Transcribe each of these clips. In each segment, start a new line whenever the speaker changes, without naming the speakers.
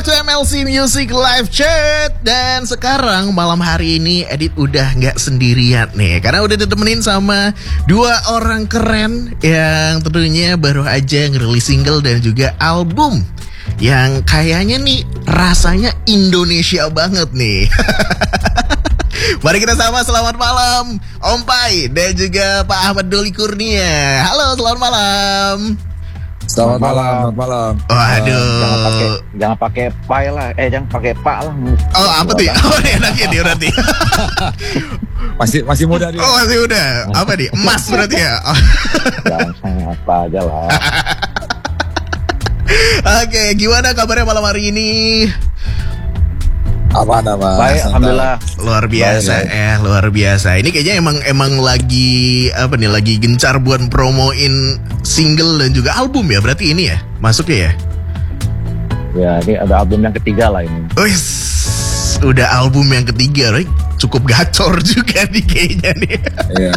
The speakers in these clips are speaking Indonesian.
back to MLC Music Live Chat. Dan sekarang malam hari ini Edit udah gak sendirian nih, karena udah ditemenin sama dua orang keren yang tentunya baru aja ngerilis single dan juga album yang kayaknya nih rasanya Indonesia banget nih. Mari kita sama selamat malam Om Pai dan juga Pak Ahmad Doli Kurnia. Halo, selamat malam.
Selamat malam.
Waduh.
Jangan pakai pai lah. Jangan pakai pak lah.
Oh, apa tuh? Oh, ini enaknya dia berarti.
Masih muda dia.
Oh, masih muda. Apa nih? Emas berarti ya.
Jangan apa aja lah.
Oke, gimana kabarnya malam hari ini?
Aman.
Baik, alhamdulillah. Luar biasa. Luar biasa. Ini kayaknya emang lagi apa nih? Lagi gencar buat promoin single dan juga album ya. Berarti ini ya masuknya ya?
Ya, ini ada album yang ketiga lah ini.
Wis, udah album yang ketiga, right? Cukup gacor juga nih kayaknya nih. Iya.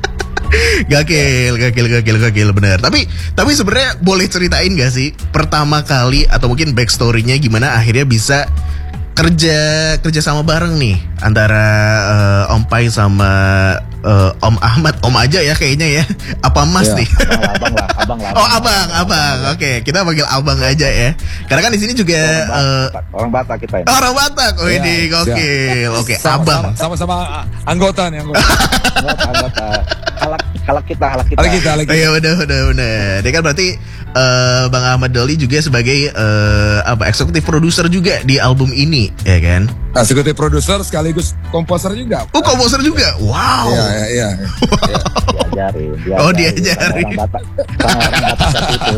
Gakil bener. Tapi sebenarnya boleh ceritain gak sih pertama kali atau mungkin backstory-nya gimana akhirnya bisa kerja sama bareng nih antara Om Pai sama Om Ahmad. Om aja ya kayaknya ya. Apa Mas nih?
Abang lah.
Oh, abang. Oke, kita panggil abang aja ya. Karena kan di sini juga
orang Batak kita ya.
Orang Batak. Oh, ini gokil. Oke, abang.
Sama-sama anggota nih,
anggota. Halak kita.
Iya, udah. Dia kan berarti Bang Ahmad Doli juga sebagai eksekutif produser juga di album ini, ya kan?
Eksekutif produser sekaligus komposer juga.
Oh, komposer juga. Wow.
Iya.
Diajarin.
Diajarin.
Orang Batak itu.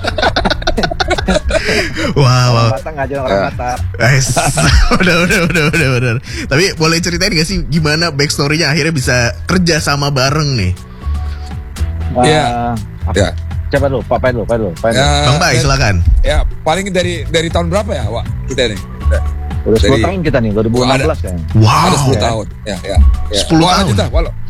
Wow.
Orang Batak ngajarin orang Batak.
Udah. Tapi boleh ceritain gak sih gimana backstory-nya akhirnya bisa kerja sama bareng nih?
Iya.
Coba dulu, Pak Pai dulu.
Bang Pai, silakan.
Ya, paling dari tahun berapa ya, Wak? Kita ini.
Udah 10 tahun kita nih, 2016 kan.
Wow.
Ada 10 tahun. Ya.
10 tahun.